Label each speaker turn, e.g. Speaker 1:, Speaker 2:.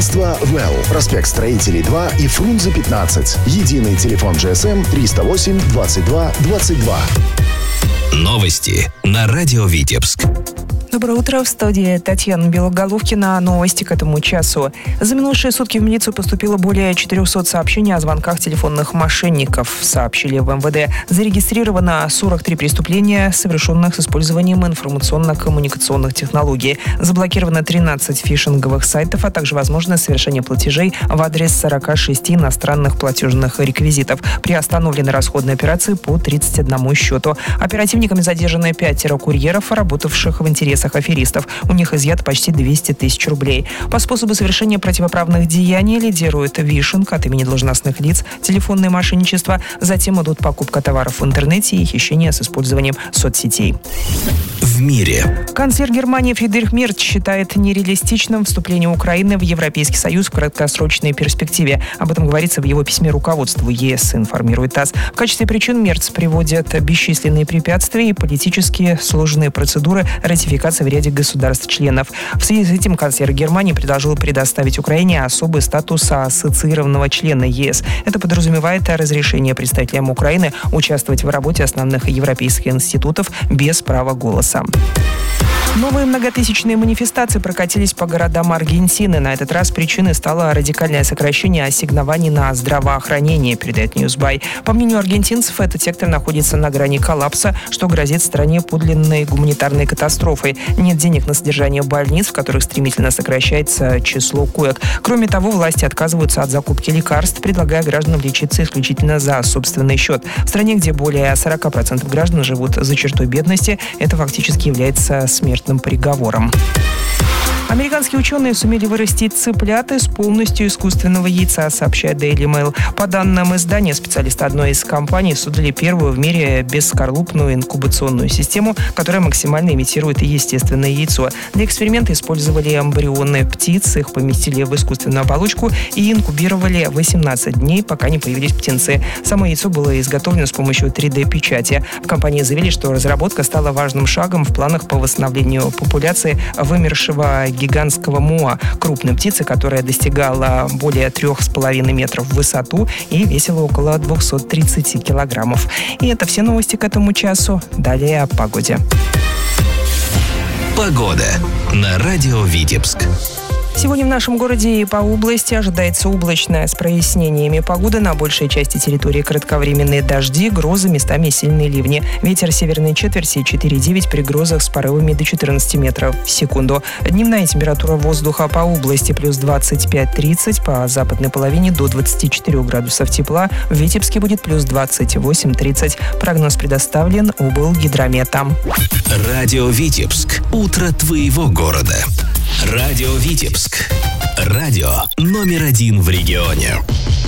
Speaker 1: Агентство «Вэлл». Проспект Строителей 2 и Фрунзе 15. Единый телефон GSM 308 22 22.
Speaker 2: Новости на радио Витебск.
Speaker 3: Доброе утро. В студии Татьяна Белоголовкина. Новости к этому часу. За минувшие сутки в милицию поступило более 400 сообщений о звонках телефонных мошенников, сообщили в МВД. Зарегистрировано 43 преступления, совершенных с использованием информационно-коммуникационных технологий. Заблокировано 13 фишинговых сайтов, а также возможность совершения платежей в адрес 46 иностранных платежных реквизитов. Приостановлены расходные операции по 31 счету. Оперативниками задержаны 5 курьеров, работавших в интересах аферистов. У них изъято почти 200 тысяч рублей. По способу совершения противоправных деяний лидирует фишинг от имени должностных лиц, телефонное мошенничество, затем идут покупка товаров в интернете и хищение с использованием соцсетей.
Speaker 2: В мире.
Speaker 3: Канцлер Германии Фридрих Мерц считает нереалистичным вступление Украины в Европейский Союз в краткосрочной перспективе. Об этом говорится в его письме руководству ЕС, информирует ТАСС. В качестве причин Мерц приводит бесчисленные препятствия и политически сложные процедуры ратификации в ряде государств-членов. В связи с этим канцлер Германии предложил предоставить Украине особый статус ассоциированного члена ЕС. Это подразумевает разрешение представителям Украины участвовать в работе основных европейских институтов без права голоса. Новые многотысячные манифестации прокатились по городам Аргентины. На этот раз причиной стало радикальное сокращение ассигнований на здравоохранение, передает Ньюсбай. По мнению аргентинцев, этот сектор находится на грани коллапса, что грозит стране подлинной гуманитарной катастрофой. Нет денег на содержание больниц, в которых стремительно сокращается число коек. Кроме того, власти отказываются от закупки лекарств, предлагая гражданам лечиться исключительно за собственный счет. В стране, где более 40% граждан живут за чертой бедности, это фактически является смертным приговором. Американские ученые сумели вырастить цыплят из полностью искусственного яйца, сообщает Daily Mail. По данным издания, специалисты одной из компаний создали первую в мире бескорлупную инкубационную систему, которая максимально имитирует естественное яйцо. Для эксперимента использовали эмбрионы птиц, их поместили в искусственную оболочку и инкубировали 18 дней, пока не появились птенцы. Само яйцо было изготовлено с помощью 3D-печати. В компании заявили, что разработка стала важным шагом в планах по восстановлению популяции вымершего гигантского моа, крупной птицы, которая достигала более 3,5 метров в высоту и весила около 230 килограммов. И это все новости к этому часу. Далее о погоде.
Speaker 2: Погода на радио Витебск.
Speaker 3: Сегодня в нашем городе и по области ожидается облачная с прояснениями погоды. На большей части территории кратковременные дожди, грозы, местами сильные ливни. Ветер северной четверти 4,9 при грозах с порывами до 14 метров в секунду. Дневная температура воздуха по области плюс 25-30, по западной половине до 24 градусов тепла. В Витебске будет плюс 28-30. Прогноз предоставлен облгидрометом.
Speaker 2: Радио Витебск. Утро твоего города. Радио Витебск. Радио номер 1 в регионе.